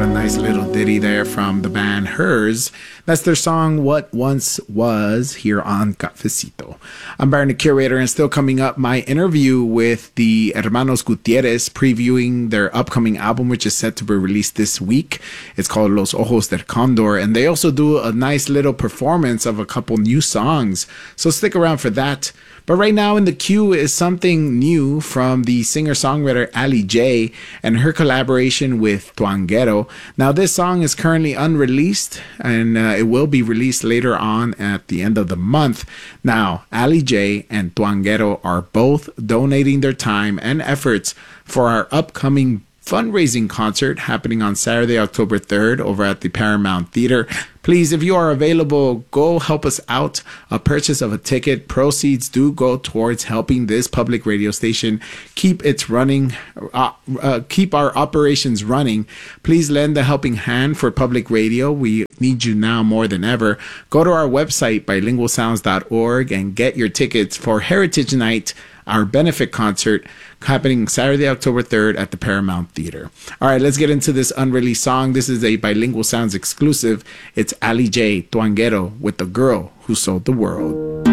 a nice little ditty there from the band Hers. That's their song What Once Was here on Cafecito. I'm Byron the Curator, and still coming up, my interview with the Hermanos Gutierrez previewing their upcoming album, which is set to be released this week. It's called Los Ojos del Condor, and they also do a nice little performance of a couple new songs. So stick around for that. But right now in the queue is something new from the singer-songwriter Ali J and her collaboration with Tuanguero. Now this song is currently unreleased, and it will be released later on at the end of the month. Now, Ali J and Tuanguero are both donating their time and efforts for our upcoming fundraising concert happening on Saturday, October 3rd over at the Paramount Theater. Please, if you are available, go help us out. A purchase of a ticket, proceeds do go towards helping this public radio station keep its running, keep our operations running. Please lend a helping hand for public radio. We need you now more than ever. Go to our website, bilingualsounds.org, and get your tickets for Heritage Night, our benefit concert happening Saturday, October 3rd at the Paramount Theater. All right, let's get into this unreleased song. This is a Bilingual Sounds exclusive. It's Ali J, Tuanguero, with The Girl Who Sold the World.